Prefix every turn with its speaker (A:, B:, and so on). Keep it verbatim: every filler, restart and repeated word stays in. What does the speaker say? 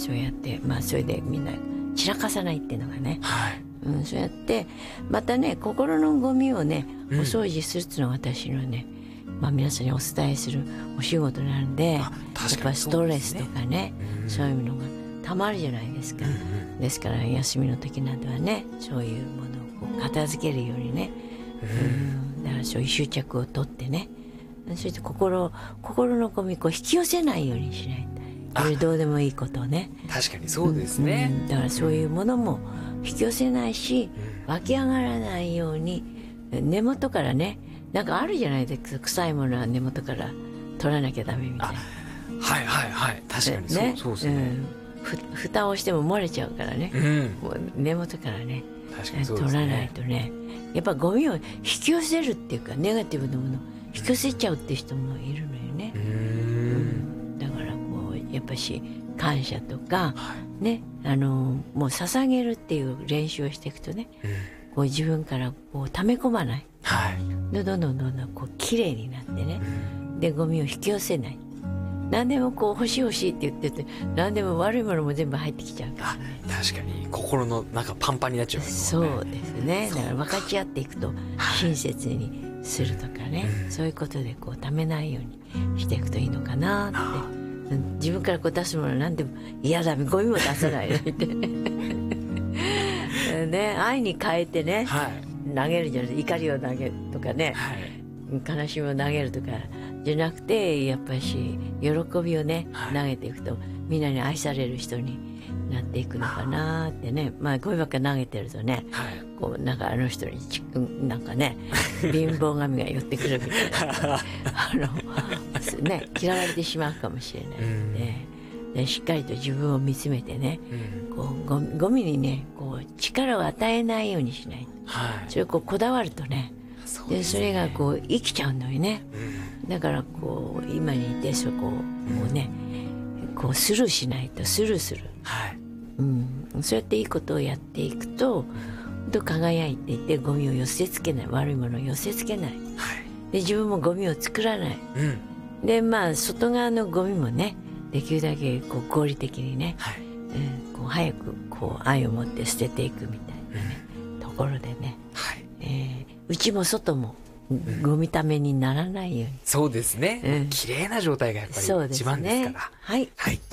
A: そうやってまあそれでみんな散らかさないっていうのがね、
B: はい
A: うん、そうやってまたね心のゴミをねお
B: うん
A: 掃除するっていうのが私のね、まあ、皆さんにお伝えするお仕事なんで、や
B: あ確かに
A: っぱストレスとかね
B: うん
A: そういうのがたまるじゃないですか、
B: うんうん
A: ですから休みの時などはねそういうものをこう片付けるようにね、うん、だからそういう執着を取ってね、そして心心のゴミこう引き寄せないようにしないと、よりどうでもいいことをね、
B: 確かにそうですね、
A: うんだからそういうものも引き寄せないし、湧き上がらないように根元からね、なんかあるじゃないですか、臭いものは根元から取らなきゃダメみたいな。
B: はいはいはい確かにそう、
A: ね、
B: そうですね、
A: うんふ蓋をしても漏れちゃうからね、
B: うん
A: もう根元からね
B: 確かにそうですね
A: 取らないとね、やっぱゴミを引き寄せるっていうかネガティブなものを引き寄せちゃうっていう人もいるのよね、
B: うーん
A: だからこうやっぱし感謝とか、
B: は
A: ね、あのもう捧げるっていう練習をしていくとね、
B: い、うん、
A: こう自分からこう溜め込まない
B: はい、
A: でどんどんどんどんこう綺麗になってね、
B: うん
A: でゴミを引き寄せない、何でもこう欲しい欲しいって言ってて何でも悪いものも全部入ってきちゃうから
B: あ
A: ね。
B: 確かに心の中パンパンになっちゃう、
A: そうですね、だから分かち合っていくと親切にするとかね、
B: うん
A: そういうことでこうためないようにしていくといいのかなって、うん自分からこう出すもの何でも嫌だゴミも出さないでってね、愛に変えてね、
B: はい
A: 投げるじゃない、怒りを投げるとかね、
B: はい
A: 悲しみを投げるとかじゃなくて、やっぱりし喜びをね、
B: はい
A: 投げていくとみんなに愛される人になっていくのかなってね。まあゴミばっかり投げてるとね、
B: はい
A: こうなんかあの人にちなんかね貧乏神が寄ってくるみたいなあの、ね、嫌われてしまうかもしれないので、でしっかりと自分を見つめてね、
B: うん
A: こうゴミゴミにねこう力を与えないようにしない、
B: はい
A: それをこうこだわるとね、
B: そう
A: でそれがこう生きちゃうのよね。
B: うん
A: だからこう今にいてそこをねこうスルーしないと、スルーする、
B: はい
A: うん、そうやっていいことをやっていくと本当輝いていて、ゴミを寄せつけない、悪いものを寄せつけない
B: はい
A: で、自分もゴミを作らない
B: うん
A: で、まあ外側のゴミもねできるだけこう合理的にね、
B: はい
A: うん、こう早くこう愛を持って捨てていくみたいなね、ところでね、
B: はい
A: えー、内も外もゴミためにならないように、
B: そうですね、
A: うん
B: 綺麗な状態がやっぱり
A: そうです
B: 一番です
A: ね。
B: から
A: はい。
B: はい